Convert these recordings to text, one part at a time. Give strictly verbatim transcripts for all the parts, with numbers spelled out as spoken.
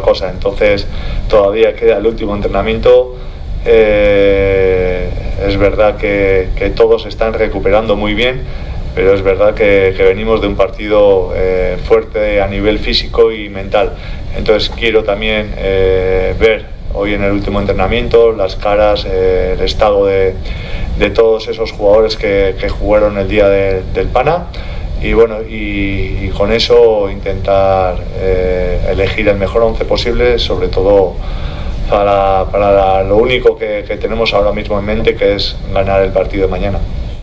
cosa. Entonces todavía queda el último entrenamiento. Eh, es verdad que, que todos están recuperando muy bien, pero es verdad que, que venimos de un partido eh, fuerte a nivel físico y mental. Entonces quiero también eh, ver hoy en el último entrenamiento las caras, eh, el estado de, de todos esos jugadores que, que jugaron el día de, del Pana, y bueno, y, y con eso intentar eh, elegir el mejor once posible, sobre todo para, para lo único que, que tenemos ahora mismo en mente, que es ganar el partido de mañana.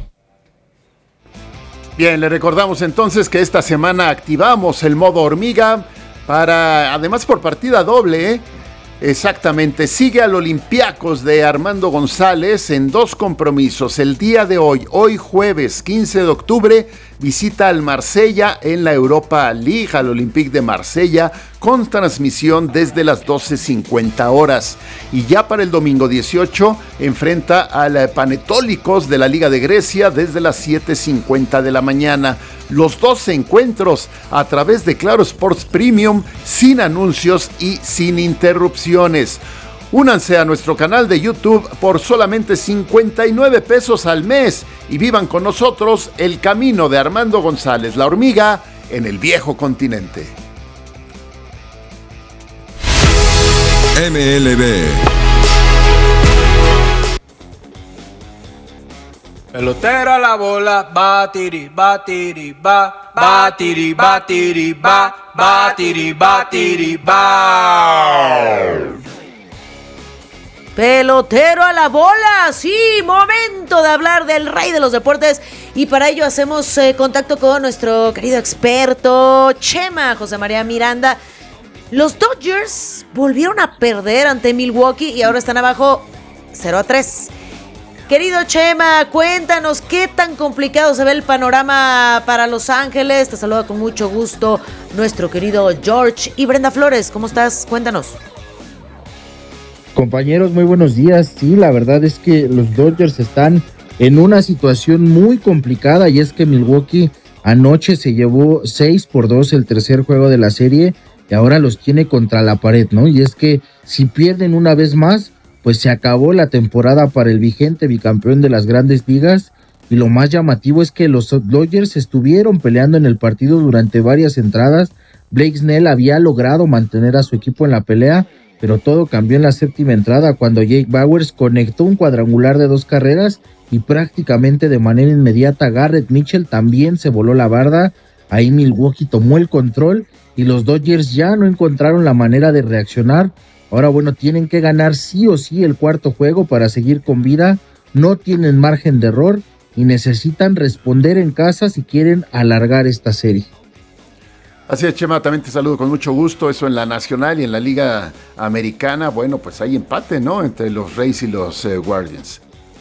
Bien, le recordamos entonces que esta semana activamos el modo hormiga para, además por partida doble, ¿eh? Exactamente, sigue al Olympiacos de Armando González en dos compromisos. El día de hoy, hoy jueves quince de octubre, visita al Marsella en la Europa League, al Olympique de Marsella, con transmisión desde las doce cincuenta horas. Y ya para el domingo dieciocho, enfrenta al Panetólicos de la Liga de Grecia desde las siete cincuenta de la mañana. Los dos encuentros a través de Claro Sports Premium, sin anuncios y sin interrupciones. Únanse a nuestro canal de YouTube por solamente cincuenta y nueve pesos al mes y vivan con nosotros el camino de Armando González, la hormiga, en el viejo continente. M L B. Pelotero a la bola, batiri, batiri, ba, batiri, batiri, ba, batiri, batiri, ba. Pelotero a la bola, sí, momento de hablar del rey de los deportes, y para ello hacemos eh, contacto con nuestro querido experto Chema, José María Miranda. Los Dodgers volvieron a perder ante Milwaukee y ahora están abajo cero a tres. Querido Chema, cuéntanos qué tan complicado se ve el panorama para Los Ángeles. Te saluda con mucho gusto nuestro querido George y Brenda Flores. ¿Cómo estás? Cuéntanos. Compañeros, muy buenos días. Sí, la verdad es que los Dodgers están en una situación muy complicada, y es que Milwaukee anoche se llevó seis por dos el tercer juego de la serie y ahora los tiene contra la pared, ¿no? Y es que si pierden una vez más, pues se acabó la temporada para el vigente bicampeón de las Grandes Ligas, y lo más llamativo es que los Dodgers estuvieron peleando en el partido durante varias entradas. Blake Snell había logrado mantener a su equipo en la pelea, pero todo cambió en la séptima entrada cuando Jake Bauers conectó un cuadrangular de dos carreras y prácticamente de manera inmediata Garrett Mitchell también se voló la barda. Ahí Milwaukee tomó el control y los Dodgers ya no encontraron la manera de reaccionar. Ahora, bueno, tienen que ganar sí o sí el cuarto juego para seguir con vida, no tienen margen de error y necesitan responder en casa si quieren alargar esta serie. Así es, Chema, también te saludo con mucho gusto. Eso en la Nacional y en la Liga Americana, bueno, pues hay empate, ¿no? Entre los Rays y los eh, Guardians.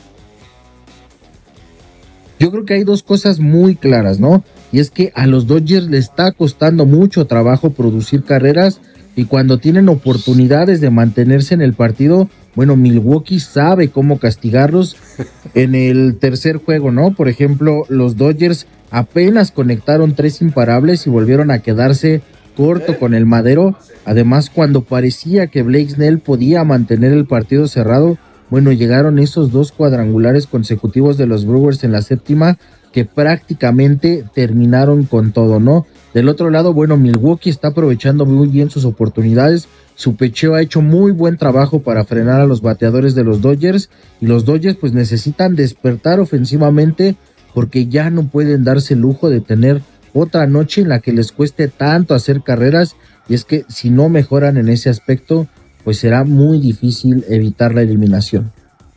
Yo creo que hay dos cosas muy claras, ¿no? Y es que a los Dodgers les está costando mucho trabajo producir carreras, y cuando tienen oportunidades de mantenerse en el partido, bueno, Milwaukee sabe cómo castigarlos. En el tercer juego, ¿no? Por ejemplo, los Dodgers apenas conectaron tres imparables y volvieron a quedarse corto con el madero. Además, cuando parecía que Blake Snell podía mantener el partido cerrado, bueno, llegaron esos dos cuadrangulares consecutivos de los Brewers en la séptima que prácticamente terminaron con todo, ¿no? Del otro lado, bueno, Milwaukee está aprovechando muy bien sus oportunidades. Su picheo ha hecho muy buen trabajo para frenar a los bateadores de los Dodgers, y los Dodgers pues necesitan despertar ofensivamente porque ya no pueden darse el lujo de tener otra noche en la que les cueste tanto hacer carreras, y es que si no mejoran en ese aspecto, pues será muy difícil evitar la eliminación.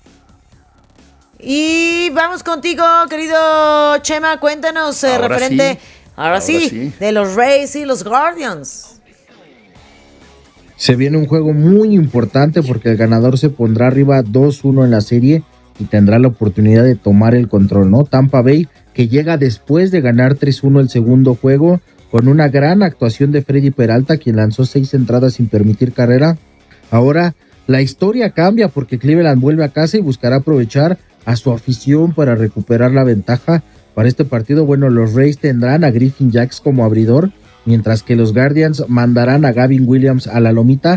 Y vamos contigo, querido Chema, cuéntanos eh, Ahora referente, sí. ahora, Ahora sí, sí, de los Rays y los Guardians. Se viene un juego muy importante porque el ganador se pondrá arriba dos uno en la serie y tendrá la oportunidad de tomar el control, ¿no? Tampa Bay, que llega después de ganar tres uno el segundo juego, con una gran actuación de Freddy Peralta, quien lanzó seis entradas sin permitir carrera. Ahora la historia cambia porque Cleveland vuelve a casa y buscará aprovechar a su afición para recuperar la ventaja. Para este partido, bueno, los Rays tendrán a Griffin Jax como abridor, mientras que los Guardians mandarán a Gavin Williams a la lomita